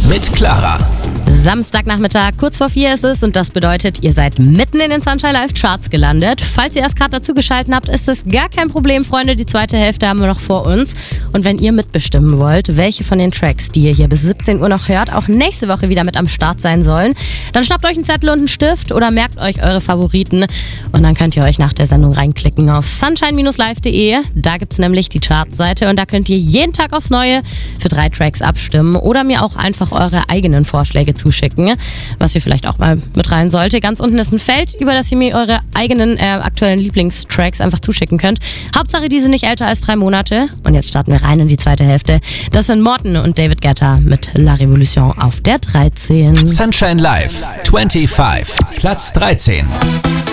mit Clara. Samstagnachmittag, kurz vor 4 ist es und das bedeutet, ihr seid mitten in den Sunshine Live Charts gelandet. Falls ihr erst gerade dazugeschaltet habt, ist es gar kein Problem, Freunde. Die zweite Hälfte haben wir noch vor uns. Und wenn ihr mitbestimmen wollt, welche von den Tracks, die ihr hier bis 17 Uhr noch hört, auch nächste Woche wieder mit am Start sein sollen, dann schnappt euch einen Zettel und einen Stift oder merkt euch eure Favoriten. Und dann könnt ihr euch nach der Sendung reinklicken auf sunshine-live.de. Da gibt es nämlich die Chartseite und da könnt ihr jeden Tag aufs Neue für 3 Tracks abstimmen oder mir auch einfach eure eigenen Vorschläge zuschicken, was ihr vielleicht auch mal mit rein sollte. Ganz unten ist ein Feld, über das ihr mir eure eigenen aktuellen Lieblingstracks einfach zuschicken könnt. Hauptsache, die sind nicht älter als 3 Monate. Und jetzt starten wir rein in die zweite Hälfte. Das sind Morten und David Guetta mit La Revolution auf der 13. Sunshine Live 25, Platz 13.